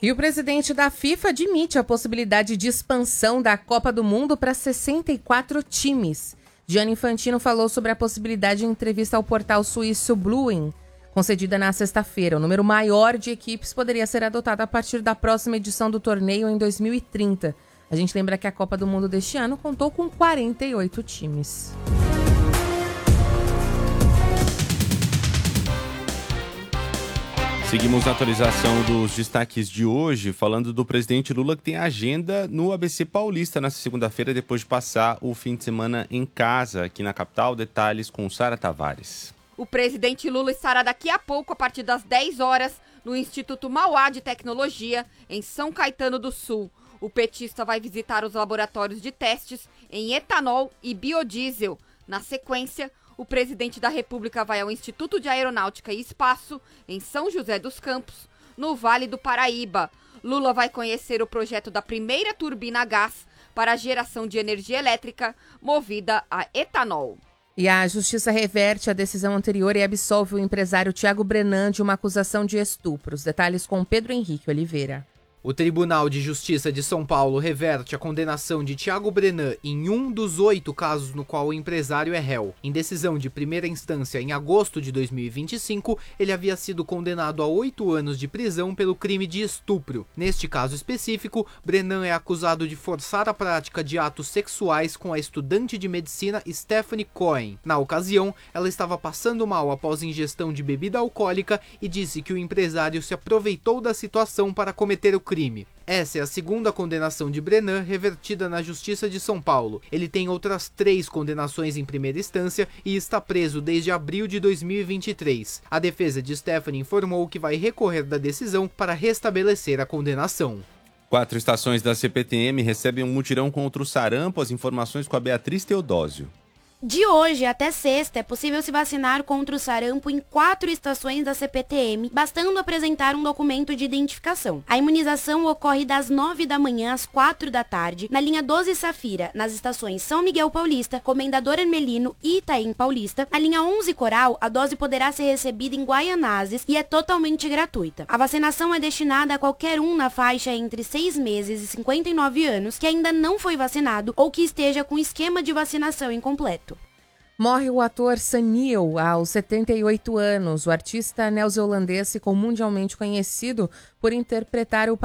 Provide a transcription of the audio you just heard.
E o presidente da FIFA admite a possibilidade de expansão da Copa do Mundo para 64 times. Gianni Infantino falou sobre a possibilidade em entrevista ao portal suíço Bluin, concedida na sexta-feira. O número maior de equipes poderia ser adotado a partir da próxima edição do torneio em 2030. A gente lembra que a Copa do Mundo deste ano contou com 48 times. Seguimos a atualização dos destaques de hoje, falando do presidente Lula, que tem agenda no ABC Paulista nesta segunda-feira, depois de passar o fim de semana em casa, aqui na capital. Detalhes com Sara Tavares. O presidente Lula estará daqui a pouco, a partir das 10 horas, no Instituto Mauá de Tecnologia, em São Caetano do Sul. O petista vai visitar os laboratórios de testes em etanol e biodiesel. Na sequência, o presidente da República vai ao Instituto de Aeronáutica e Espaço, em São José dos Campos, no Vale do Paraíba. Lula vai conhecer o projeto da primeira turbina a gás para a geração de energia elétrica movida a etanol. E a Justiça reverte a decisão anterior e absolve o empresário Thiago Brenan de uma acusação de estupro. Os detalhes com Pedro Henrique Oliveira. O Tribunal de Justiça de São Paulo reverte a condenação de Thiago Brenan em um dos 8 casos no qual o empresário é réu. Em decisão de primeira instância em agosto de 2025, ele havia sido condenado a 8 anos de prisão pelo crime de estupro. Neste caso específico, Brenan é acusado de forçar a prática de atos sexuais com a estudante de medicina Stephanie Cohen. Na ocasião, ela estava passando mal após ingestão de bebida alcoólica e disse que o empresário se aproveitou da situação para cometer o crime. Essa é a segunda condenação de Brenan revertida na Justiça de São Paulo. Ele tem outras 3 condenações em primeira instância e está preso desde abril de 2023. A defesa de Stephanie informou que vai recorrer da decisão para restabelecer a condenação. 4 estações da CPTM recebem um mutirão contra o sarampo. As informações com a Beatriz Teodósio. De hoje até sexta, é possível se vacinar contra o sarampo em 4 estações da CPTM, bastando apresentar um documento de identificação. A imunização ocorre das 9 da manhã às 4 da tarde, na linha 12 Safira, nas estações São Miguel Paulista, Comendador Hermelino e Itaim Paulista. Na linha 11 Coral, a dose poderá ser recebida em Guaianazes e é totalmente gratuita. A vacinação é destinada a qualquer um na faixa entre 6 meses e 59 anos que ainda não foi vacinado ou que esteja com esquema de vacinação incompleto. Morre o ator Sam Neill aos 78 anos. O artista neozelandês ficou mundialmente conhecido por interpretar o